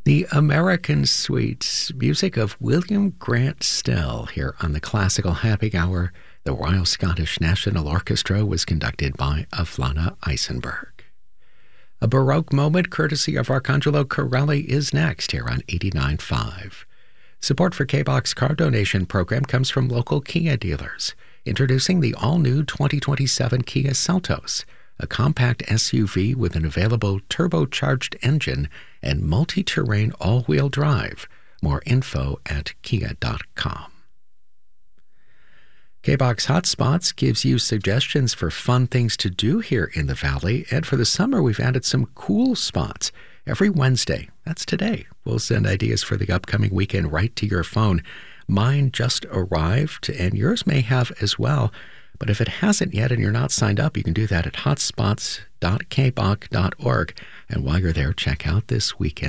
The American Suites, music of William Grant Still here on the Classical Happy Hour. The Royal Scottish National Orchestra was conducted by Aflana Eisenberg. A Baroque moment courtesy of Arcangelo Corelli is next here on 89.5. Support for K-Box car donation program comes from local Kia dealers. Introducing the all-new 2027 Kia Seltos, a compact SUV with an available turbocharged engine and multi-terrain all-wheel drive. More info at kia.com. K-Box Hotspots gives you suggestions for fun things to do here in the Valley, and for the summer we've added some cool spots. Every Wednesday, that's today, we'll send ideas for the upcoming weekend right to your phone. Mine just arrived, and yours may have as well. But if it hasn't yet and you're not signed up, you can do that at hotspots.kboc.org. And while you're there, check out this weekend